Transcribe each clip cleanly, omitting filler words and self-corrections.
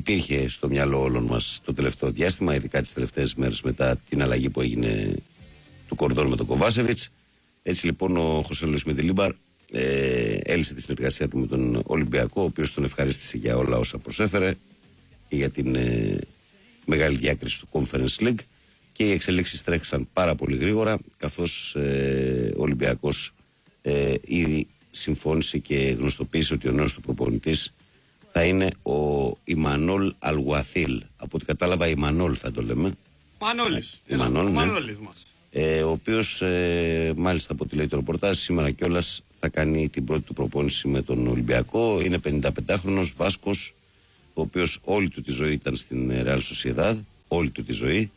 υπήρχε στο μυαλό όλων μας το τελευταίο διάστημα, ειδικά τις τελευταίες μέρες μετά την αλλαγή που έγινε του Κορδόν με τον Κοβάσεβιτς. Έτσι λοιπόν ο Χωσέ Λουίς Μεντιλίμπαρ έλυσε τη συνεργασία του με τον Ολυμπιακό, ο οποίος τον ευχαρίστησε για όλα όσα προσέφερε και για την μεγάλη διάκριση του Conference League, και οι εξελίξεις τρέχησαν πάρα πολύ γρήγορα, καθώς ο Ολυμπιακός ήδη συμφώνησε και γνωστοποίησε ότι ο νέος του προπονητής θα είναι ο Ιμανόλ Αλγουαθίλ. Από ό,τι κατάλαβα Ιμανόλ θα το λέμε. Μανώλης. Ιμανόλ, μας. Ο οποίος μάλιστα από ό,τι λέει το ρεπορτάζ σήμερα κιόλας θα κάνει την πρώτη του προπόνηση με τον Ολυμπιακό. Είναι 55χρονος Βάσκος, ο οποίος όλη του τη ζωή ήταν στην Real Sociedad, όλη του τη ζωή,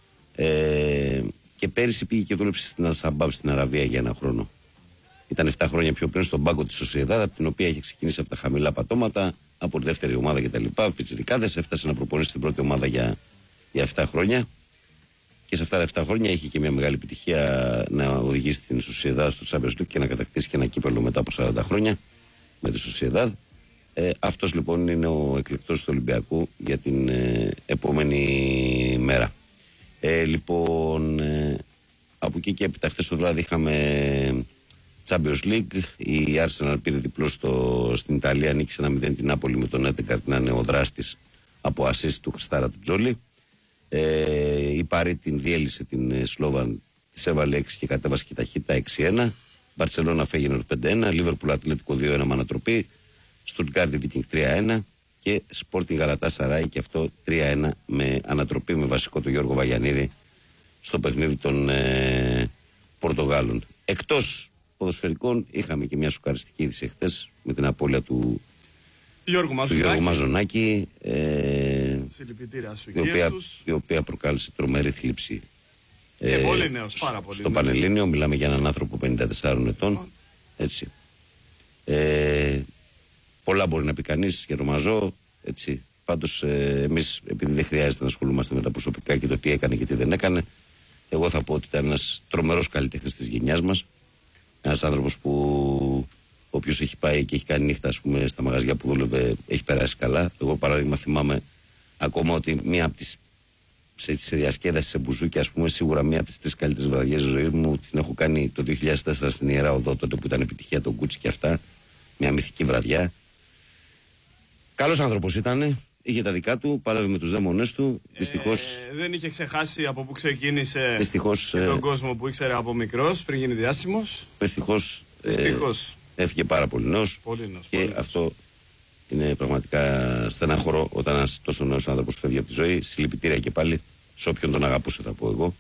και πέρυσι πήγε και δούλεψε στην Al-Shabaab στην Αραβία για ένα χρόνο. Ήταν 7 χρόνια πιο πριν στον πάγκο της Sociedad, από την οποία είχε ξεκινήσει από τα χαμηλά πατώματα, από τη δεύτερη ομάδα κτλ. Πιτσιρικάδες, έφτασε να προπονήσει την πρώτη ομάδα για 7 χρόνια. Και σε αυτά τα 7 χρόνια είχε και μια μεγάλη επιτυχία να οδηγήσει την Sociedad στο Champions League και να κατακτήσει και ένα κύπελλο μετά από 40 χρόνια με τη Sociedad. Αυτός λοιπόν είναι ο εκλεκτός του Ολυμπιακού για την επόμενη μέρα. Λοιπόν, από εκεί και έπειτα χθες το βράδυ είχαμε Champions League. Η Arsenal πήρε διπλό στην Ιταλία, νίκησε 1-0 την Νάπολη με τον Έντεγκαρτ να είναι ο δράστης από assist του Χριστάρα του Τζόλι. Η Παρί την διέλυσε την Σλόβαν, της έβαλε 6 και κατέβασε και ταχύτητα 6-1. Μπαρτσελώνα Φέγενορ 5-1, Λίβερπουλ Ατλέτικο 2-1 με ανατροπή, Στουτγκάρντι Βίτινγκ 3-1 και Sporting Γαλατάσαράι και αυτό 3-1 με ανατροπή, με βασικό τον Γιώργο Βαγιανίδη στο παιχνίδι των Πορτογάλων. Εκτός ποδοσφαιρικών είχαμε και μια σοκαριστική είδηση χθες με την απώλεια του Γιώργου Μαζονάκη, η οποία προκάλεσε τρομερή θλίψη πολύ νέος, πάρα πολύ στο Πανελλήνιο. Μιλάμε για έναν άνθρωπο 54 ετών, έτσι. Πολλά μπορεί να πει κανείς για τον Μαζό, έτσι. Πάντως εμείς, επειδή δεν χρειάζεται να ασχολούμαστε με τα προσωπικά και το τι έκανε και τι δεν έκανε, εγώ θα πω ότι ήταν ένας τρομερός καλλιτέχνης της γενιάς μας. Ένας άνθρωπος που όποιος έχει πάει και έχει κάνει νύχτα, ας πούμε, στα μαγαζιά που δούλευε, έχει περάσει καλά. Εγώ παράδειγμα θυμάμαι ακόμα ότι μία από τις σε διασκέδαση, σε μπουζούκια, ας πούμε, σίγουρα μία από τις 3 καλύτερες βραδιές της ζωής μου την έχω κάνει το 2004 στην Ιερά Οδό, τότε που ήταν επιτυχία το Γκούτσι και αυτά. Μια μυθική βραδιά. Καλός άνθρωπος ήταν, είχε τα δικά του, πάλευε με τους δαίμονες του. Δυστυχώς. Δεν είχε ξεχάσει από που ξεκίνησε, δυστυχώς, και τον κόσμο που ήξερε από μικρός πριν γίνει διάσημος. Δυστυχώς. Έφυγε πάρα πολύ νέος. Και αυτό είναι πραγματικά στενάχωρο όταν ένας τόσο νέος άνθρωπος φεύγει από τη ζωή. Συλληπιτήρια και πάλι σε όποιον τον αγαπούσε, θα πω εγώ,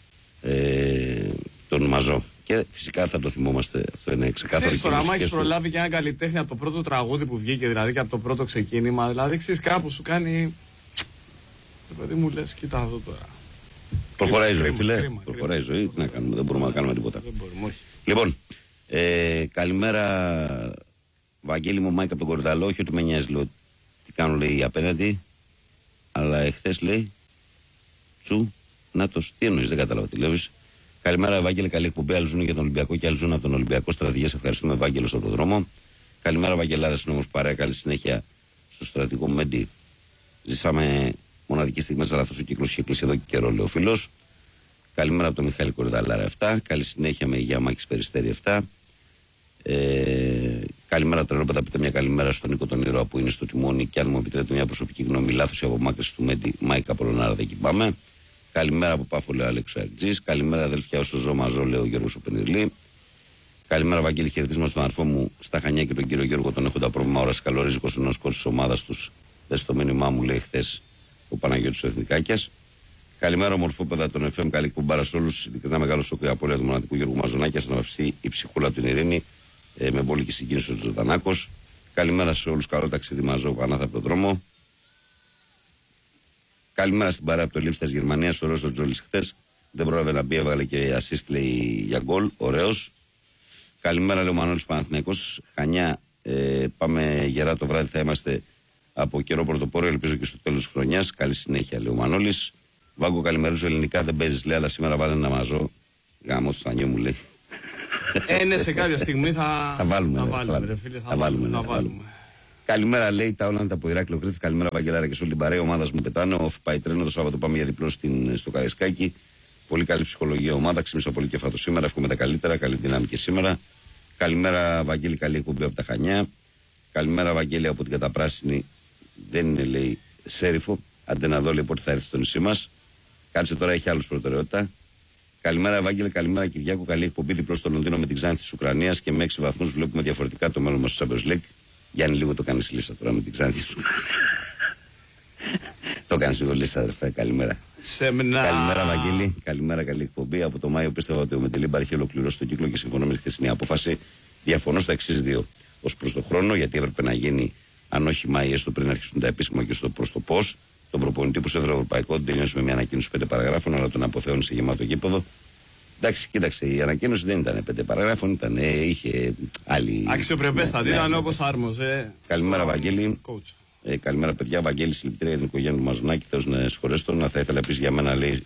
τον Μαζό. Και φυσικά θα το θυμόμαστε. Αυτό είναι ξεκάθαρο. Τώρα, άμα έχεις προλάβει και ένα καλλιτέχνη από το πρώτο τραγούδι που βγήκε, δηλαδή και από το πρώτο ξεκίνημα, δηλαδή ξέρεις, κάπου σου κάνει. Δηλαδή μου λες, κοίτα εδώ τώρα. Προχωράει η ζωή, φίλε. Προχωράει η ζωή. Τι να κάνουμε, δεν μπορούμε να κάνουμε τίποτα. Λοιπόν, καλημέρα, Βαγγέλη μου, Μάικα από τον Κορδαλό. Όχι ότι με νοιάζει, λέω τι κάνουν, λέει, απέναντι. Αλλά εχθές λέει, Νάτος, τι εννοείς, δεν κατάλαβα τι λέω. Καλημέρα, Ευάγγελε. Καλή εκπομπή. Αλζούνι για τον Ολυμπιακό και Αλζούνι από τον Ολυμπιακό. Στρατηγές, ευχαριστούμε, Ευάγγελο, από τον δρόμο. Καλημέρα, Βαγγελάρα, συνόμως παρέα. Καλή συνέχεια στο στρατηγό Μέντι. Ζήσαμε μοναδική στιγμή, αλλά αυτό ο κύκλο είχε κλείσει εδώ και καιρό, λέει ο φίλος. Καλημέρα από τον Μιχάλη Κορδαλάρα 7. Καλή συνέχεια με Υγεία Μάκης Περιστέρη 7. Καλημέρα, Τρελόπεδα. Πείτε μια καλημέρα στον Νίκο τον Ήρωα που είναι στο τιμόνι. Και αν μου επιτρέπετε μια προσωπική γνώμη, λάθος η απομάκρυνση του Μέντι Μάικα Πολωνάρα, δεν πάμε. Καλημέρα από Πάφο, λέει ο Αλέξο Αγτζής. Καλημέρα, αδελφιά, όσο ζω μαζό, λέει ο Γιώργος ο Πενιρλή. Καλημέρα, Βαγγέλη, χαιρετίσμα στον αρφό μου στα Χανιά και τον κύριο Γιώργο. Τον έχοντα πρόβλημα ώρας καλορίζικος ενός κόσμου της ομάδας τους. Δε στο μήνυμά μου, λέει χθες ο Παναγιώτης ο Εθνικάκιας. Καλημέρα, ομορφόπεδα των FM. Καλή κουμπάρα σε όλους. Ειλικρινά μεγάλο σοκ η απώλεια του μοναδικού Γιώργου Μαζονάκια. Να βαφτεί η ψυχούλα του Ειρήνη με μπόλικη συγκίνηση ο Ζωντανάκος. Καλημέρα σε όλους. Καλό ταξίδι μαζό, Πανάθα από τον δρόμο. Καλημέρα στην παρέα από το Λίψη της Γερμανίας. Ωραίος ο Τζόλης χθες. Δεν πρόλαβε να μπει, έβγαλε και assist, λέει, για γκολ. Ωραίος. Καλημέρα, λέει ο Μανώλης Παναθηναϊκός. Χανιά, πάμε γερά το βράδυ. Θα είμαστε από καιρό πρωτοπόρο. Ελπίζω και στο τέλος της χρονιάς. Καλή συνέχεια, λέει ο Μανώλης. Βάγκο, καλημερίζω ελληνικά. Δεν παίζεις, λέει, αλλά σήμερα βάλε ένα μαζό. Γάμο του Στανιό μου, λέει. Ναι, σε κάποια στιγμή θα βάλουμε. Θα βάλουμε. Καλημέρα, λέει τα Όλαντα από Ηράκλειο Κρήτης. Καλημέρα, Βαγγελάρα και σε όλη την παρέα. Ομάδα μου πετάνω. Πάει τρένο το Σάββατο. Πάμε για διπλό στο Καραϊσκάκι. Πολύ καλή ψυχολογία ομάδα. Ξύμισα πολύ κεφάτο σήμερα. Εύχομαι τα καλύτερα. Καλή δύναμη και σήμερα. Καλημέρα, Βαγγέλη. Καλή εκπομπή από τα Χανιά. Καλημέρα, Βαγγέλη από την Καταπράσινη. Δεν είναι, λέει, σέριφο. Άντε να δω, λέει, πότε θα έρθει στο νησί μα. Κάτσε τώρα, έχει άλλου προτεραιότητα. Καλημέρα, Βάγγελε. Καλημέρα, Κυριάκο. Καλή εκπομπή. Διπλό στο Λονδίνο με την Ξάνθη τη Ουκρανία και με 6 βαθμούς βλέπουμε διαφορετικά το μέλλον μα στο Champions League. Γιάννη, λίγο το κάνει λύσα τώρα με την Ξάνθη τη Ουκρανία. Το κάνει λίγο λύσα, αδερφέ. Καλημέρα. Καλημέρα, Βαγγέλη. Καλημέρα, καλή εκπομπή. Από το Μάιο πίστευα ότι ο Μεντελίμπαρ είχε ολοκληρώσει τον κύκλο και συμφωνώ με τη χθεσινή απόφαση. Διαφωνώ στα εξής δύο. Ω προ το χρόνο, γιατί έπρεπε να γίνει, αν όχι Μάη, έστω πριν αρχίσουν τα επίσημα και στο προ το πώ. Τον προπονητή που σε έφερε ευρωπαϊκό, την τελειώσει με μια ανακοίνωση 5 παραγράφων, αλλά τον αποθεώνει σε γεμάτο γήπεδο. Εντάξει, κοίταξε, η ανακοίνωση δεν ήταν 5 παραγράφων, είχε άλλη. Αξιοπρεπέστατη, ήταν όπως άρμοζε. Καλημέρα, Βαγγέλη. Καλημέρα, παιδιά. Βαγγέλη, συλληπιτήρια για την οικογένεια του Μαζονάκη. Θεός να συγχωρέσει τον. Θα ήθελα επίσης για μένα, λέει.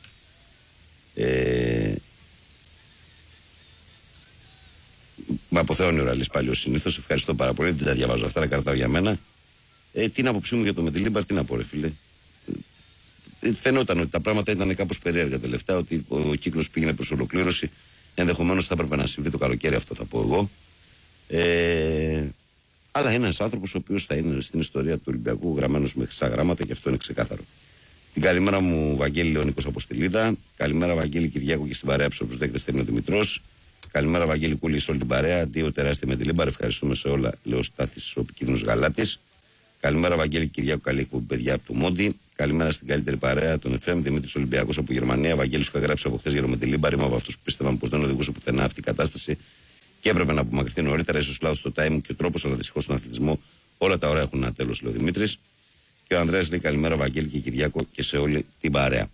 Με αποθεώνει ο Ραλής πάλι ως συνήθως. Ευχαριστώ πάρα πολύ. Δεν τα διαβάζω αυτά, τα κρατάω για μένα. Την άποψή μου για το Μεντελίμπαρ, τι να πω, ρε φίλε. Φαινόταν ότι τα πράγματα ήταν κάπως περίεργα τελευταία, ότι ο κύκλος πήγαινε προς ολοκλήρωση. Ενδεχομένως θα έπρεπε να συμβεί το καλοκαίρι, αυτό θα πω εγώ. Αλλά είναι ένας άνθρωπος ο οποίος θα είναι στην ιστορία του Ολυμπιακού γραμμένος με χρυσά γράμματα και αυτό είναι ξεκάθαρο. Την καλημέρα μου, Βαγγέλη Λεωνικός από Στυλίδα. Καλημέρα, Βαγγέλη Κυριάκο και στην παρέα που προσδέχεται Στέλνο Δημητρός. Καλημέρα, Βαγγέλη Κούλη, σε όλη την παρέα. Δύο τεράστια Μεντελίμπαρ. Ευχαριστούμε σε όλα, λέω Στάθης, ο επικίνδυνος Γαλάτης. Καλημέρα, Βαγγέλη Κυριάκο, καλή εκπομπή, παιδιά από το Μόντι. Καλημέρα στην καλύτερη παρέα, τον Εφραίμ Δημήτρης Ολυμπιακός από Γερμανία. Βαγγέλης, που έγραψε από χθες για το Μεντελίμπαρ. Είμαι από αυτούς που πίστευαν πως δεν οδηγούσε πουθενά αυτή η κατάσταση και έπρεπε να απομακρυνθεί νωρίτερα. Ίσως λάθος το timing και ο τρόπος, αλλά δυστυχώς στον αθλητισμό όλα τα ωραία έχουν ένα τέλος, λέει ο Δημήτρης. Και ο Ανδρέας λέει καλημέρα, Βαγγέλη και Κυριάκο και σε όλη την παρέα.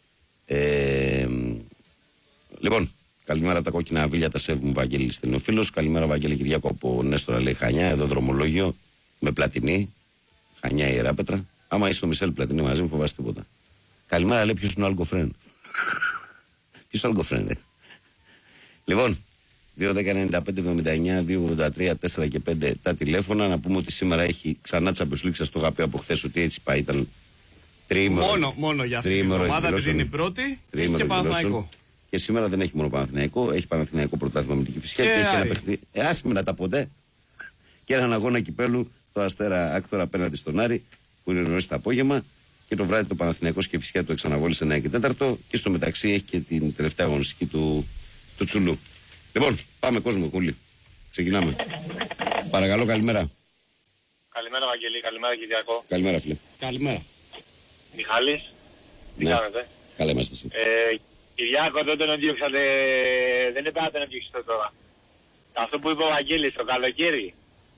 Λοιπόν, καλημέρα τα κόκκινα αβίλια, τα σέβη μου, Βαγγέλη Στενοφίλος. Καλημέρα, Βαγγέλη Κυριάκο από Νέστορα, λέει Χανιά, εδώ δρομολόγιο με Πλατινή. Χανιά Ιεράπετρα. Άμα είσαι ο Μισελ Πλατινή μαζί μου, φοβάσαι τίποτα. Καλημέρα, λέει ποιος είναι ο Αλκοφρέν. Ποιος είναι ο Αλκοφρέν, Λοιπόν, 2-10-95-79-2-83-4 και 5 τα τηλέφωνα. Να πούμε ότι σήμερα έχει ξανά Champions League. Σας το είχα πει από χθες ότι έτσι πάει. Ήταν τριήμερο. Μόνο για αυτή την ομάδα, επειδή είναι η πρώτη. Έχει και Παναθηναϊκό. Και σήμερα δεν έχει μόνο Παναθηναϊκό. Έχει Παναθηναϊκό πρωτάθλημα με την Κηφισιά και έχει ένα παιχνίδι. Άσε με να τα ποτέ. Και έναν αγώνα κυπέλου το Αστέρα Άκτορα απέναντι στον Άρη που είναι νωρίς το απόγευμα. Και το βράδυ το Παναθηναϊκός και φυσικά το εξαναβόλησε 9 και 4. Και στο μεταξύ έχει και την τελευταία αγωνιστική του Τσουλού. Λοιπόν, πάμε κόσμο, Κούλη. Ξεκινάμε. Παρακαλώ, καλημέρα. Καλημέρα, Βαγγελή. Καλημέρα, Κυριακό. Καλημέρα, φίλε. Καλημέρα. Μιχάλης, τι κάνετε? Καλά είμαστε εσύ. Κυριάκο, δεν τον διώξατε, δεν είπατε να τον διώξετε τώρα. Αυτό που είπε ο Βαγγέλης το καλοκαίρι.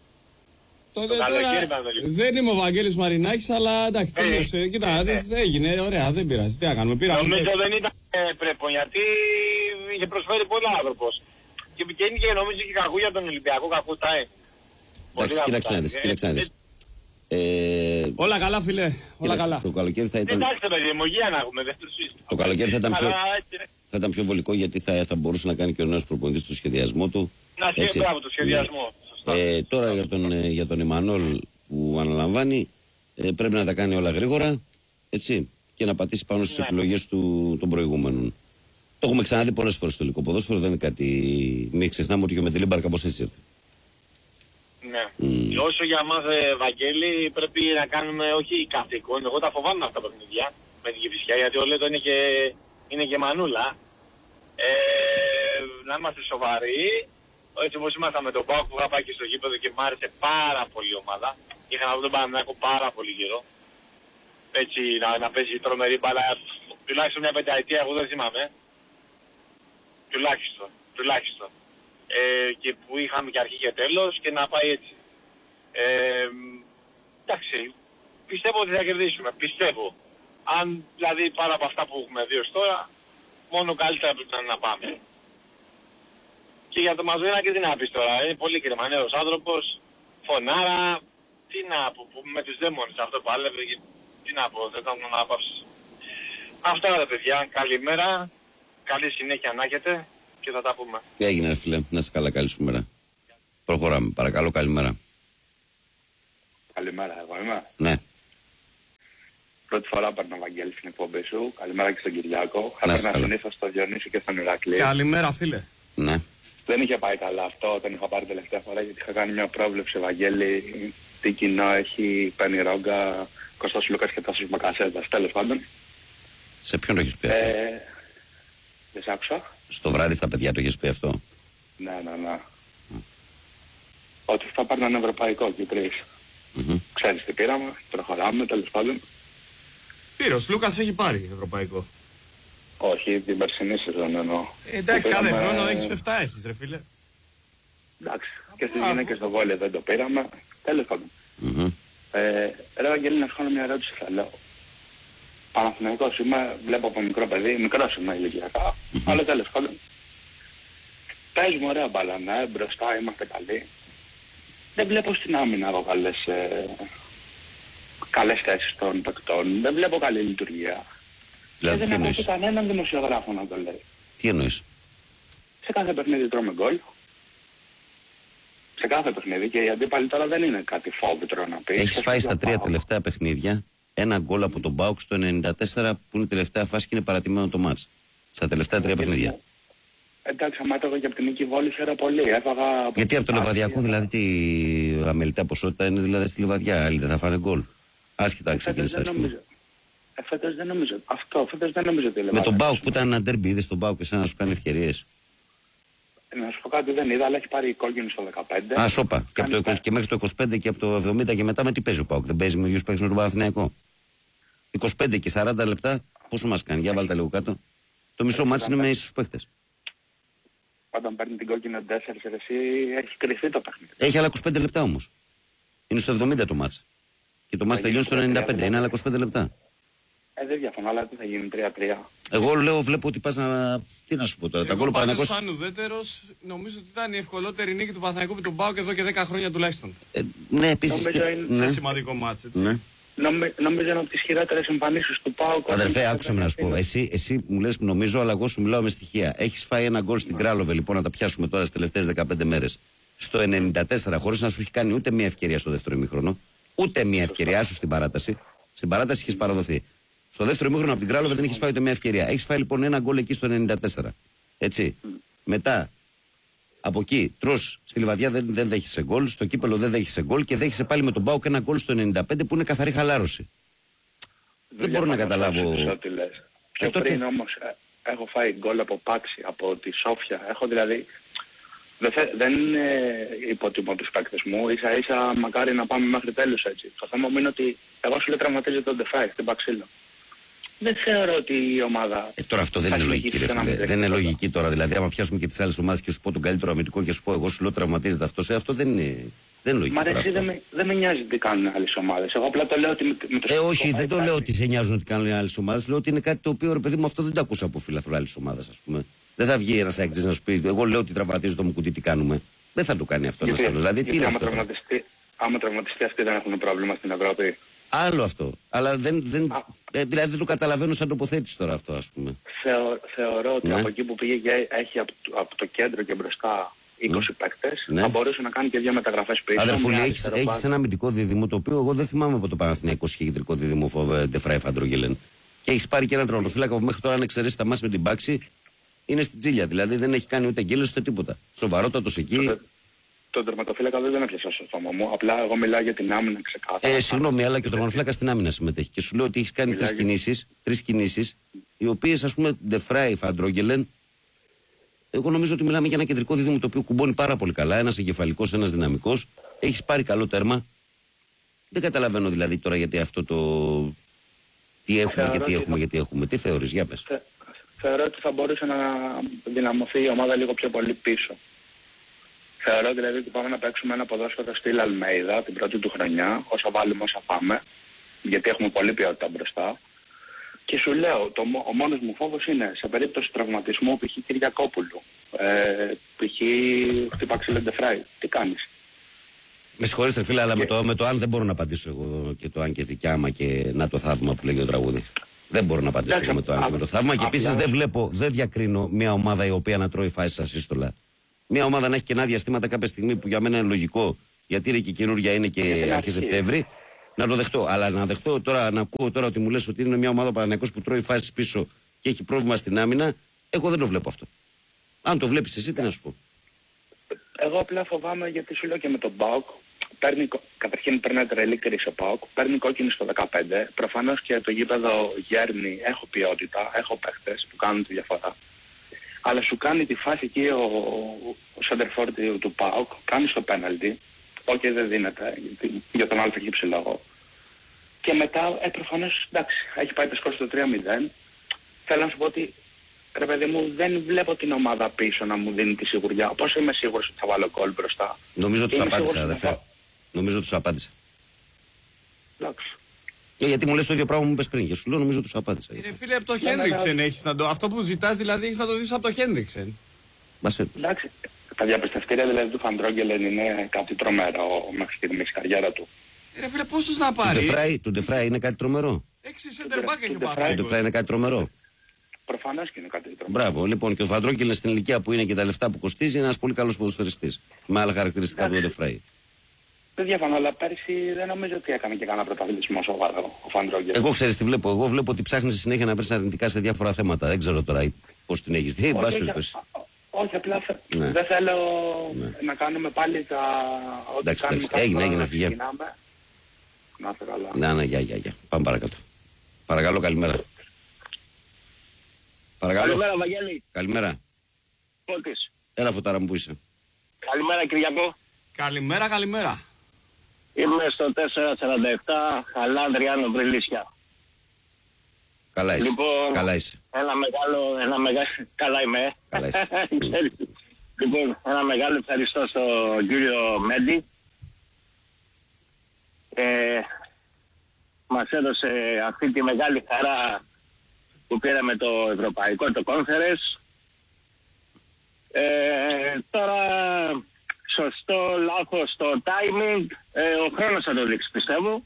Δεν είμαι ο Βαγγέλης Μαρινάκης, αλλά εντάξει, τελείωσε. Κοίτα, έγινε, ωραία, δεν πειράζει. Τι να κάνουμε, Νομίζω δεν ήταν πρέπον, γιατί είχε προσφέρει πολλά άνθρωπος. Και είναι και νομίζω και κακού για τον Ολυμπιακό, κακού time. Εντάξει, κοίταξε να δεις. Όλα καλά, φίλε. Όλα καλά. Το καλοκαίρι θα ήταν. Εντάξει, παιδί μου, υγεία να έχουμε. Το καλοκαίρι θα ήταν πιο βολικό, γιατί θα μπορούσε να κάνει και ο νέος προπονητής το σχεδιασμό του. Να σχεδιάσει το σχεδιασμό. Τώρα για τον Ιμανόλ που αναλαμβάνει, πρέπει να τα κάνει όλα γρήγορα, έτσι, και να πατήσει πάνω στις επιλογές των προηγούμενων. Το έχουμε ξαναδεί πολλές φορές στο ελληνικό ποδόσφαιρο, δεν είναι κάτι. Μην ξεχνάμε ότι και ο Μεντελίμπαρ κάπως έτσι ήρθε. Ναι. Όσο για μας, Βαγγέλη, πρέπει να κάνουμε όχι καθήκον. Εγώ τα φοβάμαι αυτά τα παιχνίδια με την Κηφισιά, γιατί ο Λέτο είναι και μανούλα. Να είμαστε σοβαροί. Έτσι όπως ήμασταν με τον Πάοκ που είχα πάει και στο γήπεδο και μ' άρεσε πάρα πολύ η ομάδα. Είχα να δω τον Παναθηναϊκό πάρα πολύ καιρό. Έτσι να παίζει τρομερή μπάλα. Τουλάχιστον μια πενταετία, εγώ δεν θυμάμαι. Τουλάχιστον. Και που είχαμε και αρχή και τέλος και να πάει έτσι. Εντάξει, πιστεύω ότι θα κερδίσουμε. Πιστεύω. Αν δηλαδή πάρα από αυτά που έχουμε δει ως τώρα, μόνο καλύτερα πρέπει να πάμε. Και για το Μαζοίνα και τι να πεις τώρα, είναι πολύ κρεμανέος άνθρωπος, φωνάρα, τι να πω, με τους δαίμονες αυτό πάλευε, τι να πω, δεν θα τον αναπαύσεις. Αυτά ρε παιδιά, καλημέρα, καλή συνέχεια να έχετε και θα τα πούμε. Έγινε φίλε, να είσαι καλά, καλή σου μέρα. Προχωράμε, παρακαλώ, καλημέρα. καλημέρα, εγώ είμαι. Ναι. Πρώτη φορά παίρνω, Βαγγέλη, στην εκπομπή σου. Καλημέρα και στον Κυριάκο. Να Θα σε παίρνα καλά. συνήθως στο Διονύση και στον Ηρακλή. Καλημέρα, φίλε. Ναι. Δεν είχε πάει καλά αυτό όταν είχα πάρει τελευταία φορά, γιατί είχα κάνει μια πρόβλεψη, Βαγγέλη, τι κοινό έχει Πένι Ρόγκα, Κωστός Λούκας και Τάσος Μακασέτας. Τέλος πάντων. Σε ποιον το έχεις πει αυτό? Δεν σ' άκουσα. Στο βράδυ στα παιδιά το έχεις πει αυτό? Ναι. Ότι θα πάρναν ευρωπαϊκό και τρεις. Ξέρεις τι πήραμε, προχωράμε, τέλος πάντων. Πήρος, Λούκας έχει πάρει ευρωπαϊκό. Όχι, την περσινή σεζόν εννοώ. Εντάξει, κάθε Πήραμε- χρόνο έχεις 7 έχεις, ρε φίλε. Εντάξει, και στις γυναίκες στο βόλιο δεν το πήραμε. Τέλος πάντων. Ρε Βαγγέλη, να σου κάνω μια ερώτηση, θα λέω. Παναθηναϊκός είμαι, βλέπω από μικρό παιδί, μικρός είμαι ηλικιακά, αλλά τέλος πάντων. Παίζουμε ωραία μπάλα, ναι, μπροστά είμαστε καλοί. Δεν βλέπω στην άμυνα εγώ καλές θέσεις των παικτών, δεν βλέπω καλή λειτουργία. Δηλαδή Και τι δεν έχω εννοείς? κανέναν δημοσιογράφο να το λέει. Τι εννοείς? Σε κάθε παιχνίδι τρώμε γκολ. Σε κάθε παιχνίδι, και οι αντίπαλοι τώρα δεν είναι κάτι φόβητρο να πει. Έχεις φάει στα 3 τελευταία παιχνίδια ένα γκολ από τον ΠΑΟΚ στο 94 που είναι η τελευταία φάση και είναι παρατημένο το μάτς. Στα τελευταία 3 παιχνίδια. Εντάξει, άμα έτρωγα και από την Νίκη Βόλη, χαίρερα πολύ. Έφαγα... Γιατί από το Λεβαδιακό δηλαδή τι αμελητά ποσότητα είναι δηλαδή στη Λιβαδιά. Άλλοι δεν θα φάνε γκολ. Άσχετα αν ξεκίνησε άσχημα. Φέτος δεν νομίζω. Αυτό, φέτος δεν νομίζω ότι Με τον ΠΑΟΚ που ήταν ένα ντέρμπι, είδες τον ΠΑΟΚ και σαν να σου κάνει ευκαιρίες. Να σου πω κάτι, δεν είδα, αλλά έχει πάρει κόκκινη στο 15. Α, σώπα. Και, από το 20, και μέχρι το 25 και από το 70 και μετά με τι παίζει ο ΠΑΟΚ? Δεν παίζει με ίδιους παίκτες με τον Παναθηναϊκό? 25 και 40 λεπτά πόσο μας κάνει? Για βάλτε λίγο κάτω. Το μισό μάτς είναι με ίσους παίκτες. Όταν παίρνει την κόκκινη 4, εσύ έχει κρυφθεί το παιχνίδι. Έχει άλλα 25 λεπτά όμως. Είναι στο 70 το μάτς. Και το μάτς τελειώνει στο 95. Είναι άλλα 25 λεπτά. Δεν διαφωνώ, αλλά τι θα γίνει 3-3. Εγώ λέω, βλέπω ότι πας να. Τι να σου πω τώρα. Τα γκολ Εγώ πάντως Παναθηναϊκός. σαν ουδέτερος νομίζω ότι ήταν η ευκολότερη νίκη του Παναθηναϊκού με τον ΠΑΟΚ εδώ και 10 χρόνια τουλάχιστον. Ναι, επίσης. Νομίζω είναι Σε Ναι. σημαντικό μάτς, έτσι. Ναι. Νομίζω είναι από τις χειρότερες εμφανίσεις του ΠΑΟΚ. Αδερφέ, άκουσα με να σου πω. Εσύ μου λες νομίζω, αλλά εγώ σου μιλάω με στοιχεία. Έχεις φάει ένα γκολ στην Κράλοβε, λοιπόν, να τα πιάσουμε τώρα στις τελευταίες 15 μέρες. Στο 94, χωρίς να σου έχει κάνει ούτε μία ευκαιρία στο δεύτερο ημίχρονο. Ούτε μία ευκαιρία σου στην παράταση. Στην παράταση έχεις παραδοθεί. Στο δεύτερο ημίχρονο από την Κράλοβε δεν έχεις φάει ούτε μία ευκαιρία. Έχεις φάει λοιπόν ένα γκολ εκεί στο 94. Έτσι. Μετά, από εκεί, τρως στη Λιβαδιά δεν δέχεσαι γκολ, στο κύπελο δεν δέχεσαι γκολ και δέχεσαι πάλι με τον ΠΑΟΚ ένα γκολ στο 95 που είναι καθαρή χαλάρωση. Δεν μπορώ να καταλάβω. Ό,τι λες. Πιο τότε- πριν όμως έχω φάει γκολ από Πάξη, από τη Σόφια. Έχω δηλαδή... Δεν υποτιμώ τους παίκτες μου, ίσα ίσα μακάρι να πάμε μέχρι τέλους έτσι. Το θέμα μου είναι ότι εγώ σου λέω τραυματίζεται τον Ντεφάι, την Παξίλο. Δεν θεωρώ ότι η ομάδα... Τώρα αυτό δεν θα είναι λογική, συνεχίσει ρε να φίλε. μην Δεν είναι δέχεται λογική τώρα. Δηλαδή, άμα πιάσουμε και τις άλλες ομάδες και σου πω τον καλύτερο αμυντικό και σου πω εγώ σου λέω τραυματίζεται αυτό δεν είναι λογική. Μα ρε, τώρα εσύ αυτό. δεν με νοιάζει τι κάνουν άλλες ομάδες. Εγώ απλά το λέω ότι με το Όχι, σκοπό δεν το πάει λέω πράξη. ότι σε νοιάζουν ότι κάνουν οι άλλες ομάδες. Λέω ότι είναι κάτι το οποίο ρε παιδί μου αυτό δεν το ακούσα από φίλαθρο άλλης ομάδας, ας πούμε. Δεν θα βγει ένας έκτης να σου πει: εγώ λέω ότι τραυματίζει το Μουκουτί, τι κάνουμε. Δεν θα το κάνει αυτό ένας άλλος. Δηλαδή, τι είναι αυτό? τώρα? Άμα τραυματιστεί αυτοί δεν έχουν πρόβλημα στην Ευρώπη. Άλλο αυτό. Αλλά δηλαδή δεν το καταλαβαίνω σαν τοποθέτηση τώρα αυτό, ας πούμε. Θεωρώ ότι Ναι. από εκεί που πήγε και έχει από το κέντρο και μπροστά 20 παίκτες, Ναι. θα μπορούσε να κάνει και δύο μεταγραφές πίσω. Αδερφούλη, μια έχεις αριστερό ένα αμυντικό δίδυμο το οποίο εγώ δεν θυμάμαι από το Παναθηναϊκό είχε κεντρικό δίδυμο Ντεφράι Φαντρογγελέν. Και έχεις πάρει και έναν τερματοφύλακα που μέχρι τώρα, αν εξαιρέσει τα μάτς με την Πάξη, είναι στην τσίλια. Δηλαδή δεν έχει κάνει ούτε γκέλες ούτε τίποτα. Σοβαρότατος εκεί. μπακ. Τον τερματοφύλακα δεν έπιασα στο στόμα μου. Απλά εγώ μιλάω για την άμυνα ξεκάθαρα. Συγγνώμη, αλλά και ο τερματοφύλακας στην άμυνα συμμετέχει. Και σου λέω ότι έχεις κάνει τρεις κινήσεις, οι οποίες ας πούμε Ντεφράι Φαντρογγελέν. Εγώ νομίζω ότι μιλάμε για ένα κεντρικό δίδυμο το οποίο κουμπώνει πάρα πολύ καλά. Ένας εγκεφαλικός, ένας δυναμικός. Έχεις πάρει καλό τέρμα. Δεν καταλαβαίνω δηλαδή τώρα γιατί αυτό το. Τι έχουμε, Θεωρώ γιατί ότι έχουμε, γιατί έχουμε. Τι θεωρείς, για πες. Θεωρώ ότι θα μπορούσε να δυναμωθεί η ομάδα λίγο πιο πολύ πίσω. Θεωρώ δηλαδή ότι πάμε να παίξουμε ένα ποδόσφαιρο στυλ Αλμέιδα την πρώτη του χρονιά, όσα βάλουμε όσα πάμε, γιατί έχουμε πολλή ποιότητα μπροστά. Και σου λέω, ο μόνος μου φόβος είναι σε περίπτωση τραυματισμού π.χ. Κυριακόπουλου, π.χ. χτυπά ξύλο Ντεφράι. Τι κάνεις? Με συγχωρείτε φίλε, αλλά με το αν δεν μπορώ να απαντήσω εγώ και το αν και δικιάμα και να το θαύμα που λέγει ο τραγούδι. Δεν μπορώ να απαντήσω εγώ με το αν και με το θαύμα. Και επίσης δεν διακρίνω μια ομάδα η οποία να τρώει φάσεις ασύστολα. Μια ομάδα να έχει κενά διαστήματα κάποια στιγμή που για μένα είναι λογικό γιατί είναι και καινούργια, είναι και αρχές Σεπτέμβρη. Να το δεχτώ. Αλλά να δεχτώ τώρα, να ακούω τώρα ότι μου λες ότι είναι μια ομάδα Παναθηναϊκός που τρώει φάσεις πίσω και έχει πρόβλημα στην άμυνα, εγώ δεν το βλέπω αυτό. Αν το βλέπεις εσύ, τι να σου πω. Εγώ απλά φοβάμαι γιατί σου λέω και με τον ΠΑΟΚ. Καταρχήν παίρνει τρελή κρίση ο ΠΑΟΚ, παίρνει κόκκινη στο 15. Προφανώς και το γήπεδο γέρνει, έχω ποιότητα, έχω παίχτες που κάνουν τη διαφορά. Αλλά σου κάνει τη φάση εκεί ο σεντερφόρ του ΠΑΟΚ, κάνει το πέναλτι, όχι δεν δίνεται για τον άλφα γύψη λόγο. Και μετά προφανώς εντάξει, έχει πάει το σκορ στο 3-0. Θέλω να σου πω ότι ρε παιδί μου, δεν βλέπω την ομάδα πίσω να μου δίνει τη σιγουριά. Πώς είμαι σίγουρος ότι θα βάλω γκολ μπροστά. Νομίζω τους απάντησα, αδερφέ. Νομίζω τους απάντησα. Εντάξει. Γιατί μου λες το ίδιο πράγμα που μου είπες πριν και σου λέω νομίζω τους απάντησα. Φίλε, από το Χένριξεν έχεις να το... Αυτό που ζητάς δηλαδή έχεις να το δεις από το Χένριξεν. Εντάξει. Τα διαπιστευτήρια δηλαδή του Φαντρόγγελεν είναι κάτι τρομερό μέχρι στιγμής η καριέρα του. Φίλε, πόσους να πάρει. Του Ντεφράι είναι κάτι τρομερό. 6 center back έχει πάρει. Του Ντεφράι είναι κάτι τρομερό. Προφανώς και είναι κάτι τρομερό. Μπράβο, λοιπόν, και ο Φαντρόγγελεν στην ηλικία που είναι και τα λεφτά που κοστίζει είναι ένας πολύ καλός ποδοσφαιριστής. Με άλλα χαρακτηριστικά από τον Ντεφράι. Δεν διαφωνώ, αλλά πέρσι δεν νομίζω ότι έκανε και κανένα πρωταθλητισμό σοβαρό ο Φαντρόγγελεν. Εγώ ξέρεις τι βλέπω. Εγώ βλέπω ότι ψάχνεις συνέχεια να βρεις αρνητικά σε διάφορα θέματα. Δεν ξέρω τώρα πώς την έχεις δει. Όχι, απλά δεν θέλω να κάνουμε πάλι τα... Εντάξει, έγινε, φυγέ. Να είστε καλά. Ναι, γεια. Πάμε παρακάτω. Παρακαλώ, καλημέρα. Παρακαλώ. Καλημέρα, Βαγγέλη. Καλημέρα. Φώτης. Έλα, Φωτάρα μου, που είσαι. Καλημέρα, Κυριακό. Καλημέρα. Είμαι στο 447, Χαλάνδριανο, Βρυλίσια. Καλά είσαι. Λοιπόν, καλά είσαι. Καλά είμαι. Καλά είσαι. Λοιπόν, ένα μεγάλο ευχαριστώ στον κύριο Μέντι. Μας έδωσε αυτή τη μεγάλη χαρά που πήραμε το ευρωπαϊκό, το Conference. Τώρα, σωστό, λάθος το timing, ο χρόνος θα το δείξει, πιστεύω.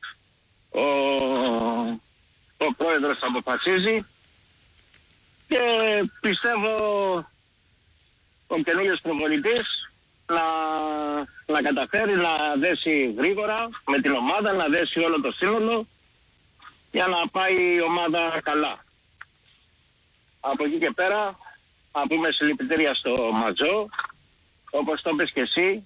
Ο πρόεδρος θα αποφασίζει και πιστεύω ο καινούργιος προπονητής να καταφέρει να δέσει γρήγορα με την ομάδα, να δέσει όλο το σύνολο για να πάει η ομάδα καλά. Από εκεί και πέρα να πούμε συλληπιτήρια στο Ματζό, όπως το είπες και εσύ,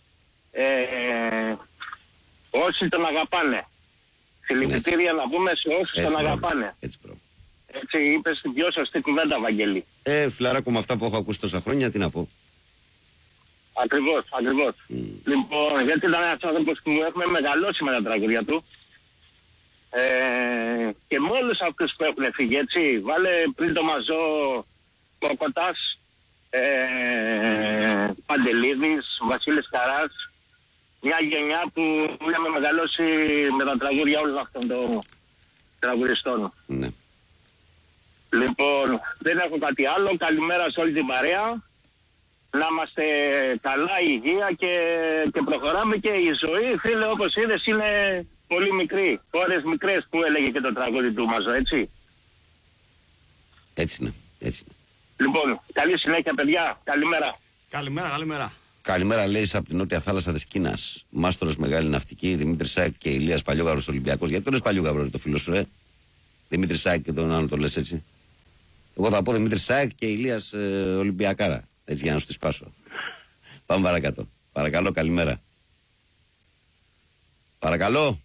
όσοι τον αγαπάνε. Συλληπιτήρια να πούμε σε όσους τον αγαπάνε. Έτσι είπες την πιο σωστή κουβέντα, Βαγγέλη. Φιλαράκο, με αυτά που έχω ακούσει τόσα χρόνια, τι να πω. Ακριβώς. Λοιπόν, γιατί ήταν ένας άνθρωπος που έχουμε μεγαλώσει με τα τραγούδια του. Και με όλους αυτούς που έχουν φύγει, έτσι. Βάλε πριν το Μαζό, Κοκοτάς, Παντελίδης, Βασίλης Καράς. Μια γενιά που είχαμε μεγαλώσει με τα τραγούδια όλων αυτών των τραγουδιστών. Ναι. Λοιπόν, δεν έχω κάτι άλλο. Καλημέρα σε όλη την παρέα. Να είμαστε καλά, υγεία και προχωράμε και η ζωή, φίλε, όπως είδες, είναι πολύ μικρή. Ώρες μικρές που έλεγε και το τραγούδι του Μαζό, έτσι. Έτσι είναι. Λοιπόν, καλή συνέχεια, παιδιά. Καλημέρα. Καλημέρα. Καλημέρα, λέει από την Νότια Θάλασσα της Κίνας. Μάστορας Μεγάλη Ναυτική, Δημήτρη Σάικ και Ηλίας Παλιόγαυρος Ολυμπιακός. Γιατί τον λες Παλιόγαυρο, το φίλο σου, Δημήτρη Σάικ και τον άλλο το λες έτσι. Εγώ θα πω Δημήτρη Σάικ και Ηλίας Ολυμπιακάρα. Έτσι για να σου τη σπάσω. Πάμε παρακάτω. Παρακαλώ, καλημέρα. Παρακαλώ.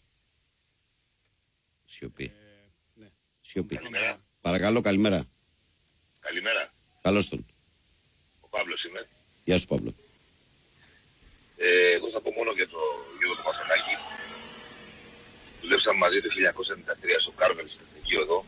Σιωπή. Ναι. Σιωπή. Καλημέρα. Παρακαλώ, καλημέρα. Καλημέρα. Καλώς τον. Ο Παύλος είμαι. Γεια σου, Παύλο. Εγώ θα πω μόνο για το Πασχαλάκη. Δουλέψαμε μαζί το 1993 στο Κάρμελ στην Εθνική Οδό.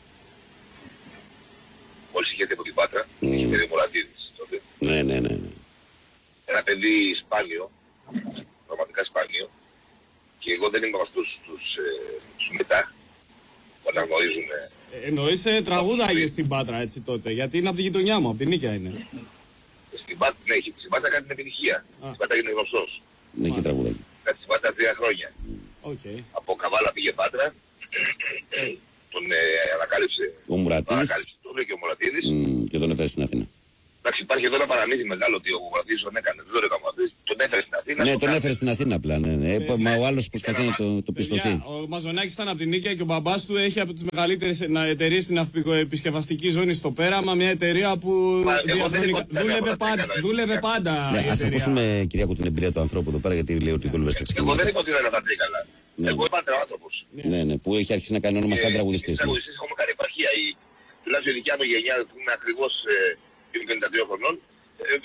Μόλις είχε έρθει από την Πάτρα, είχε παιδί Μολατίδης τότε. Ναι. Ένα παιδί σπάνιο, πραγματικά σπάνιο. Και εγώ δεν είμαι από αυτούς τους μετά που αναγνωρίζουμε. Εννοείς τραγούδαγε στην Πάτρα έτσι τότε, γιατί είναι από τη γειτονιά μου, από την Νίκαια είναι. Στην Πάτρα κάνει την επιτυχία. Στην Πάτρα είναι γνωστός. Ναι, και τραγουδάκι. Κάτι στην Πάτρα 3 χρόνια. Okay. Από Καβάλα πήγε Πάτρα. Τον ανακάλυψε ο Μουρατίδης. Και ο Μουρατίδης. Και τον έφερε στην Αθήνα. Εντάξει, υπάρχει εδώ ένα παραμύθι μεγάλο ότι ο Μουρατίδης τον έκανε. Δεν τον έκανε. Τον έφερε στην Αθήνα. Ναι, τον έφερε στην Αθήνα απλά. Ναι. Μα ο άλλος προσπαθεί να το πιστωθεί. Ο Μαζονάκης ήταν από την Νίκαια και ο μπαμπάς του έχει από τις μεγαλύτερες εταιρείες στην ναυπηγοεπισκευαστική ζώνη στο Πέραμα. Μια εταιρεία που δούλευε πάντα. Ναι, ας ακούσουμε, Κυριάκο, την εμπειρία του ανθρώπου εδώ πέρα, γιατί λέει ότι δούλευε στα Εγώ δεν είπα ότι δεν θα πήγε καλά. Εγώ είμαι άνθρωπος. Ναι, που έχει αρχίσει να κάνει όνομα σαν τραγουδιστής. Τραγουδιστής έχουμε κάνει επαρχία. Τουλάχιστον η δικιά μου γενιά που είναι ακριβώς 52 χρονών.